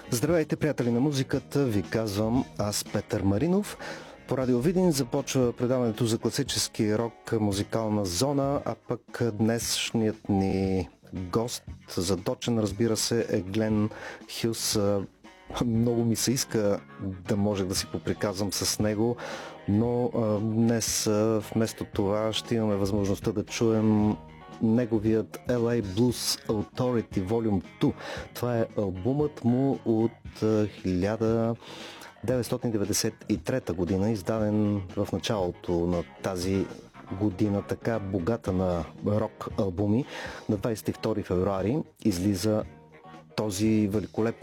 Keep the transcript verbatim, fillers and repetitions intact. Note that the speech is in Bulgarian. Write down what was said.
Здравейте, приятели на музиката, ви казвам аз, Петър Маринов. По Радио Видин започва предаването за класически рок музикална зона, а пък днешният ни гост, задочен, разбира се, е Глен Хюс. Много ми се иска да може да си поприказвам с него, но днес вместо това ще имаме възможността да чуем неговият Ел Ей Blues Authority Volume две. Това е албумът му от хиляда деветстотин деветдесет и трета година, издаден в началото на тази година, така богата на рок албуми. На двадесет и втори февруари излиза този великолепен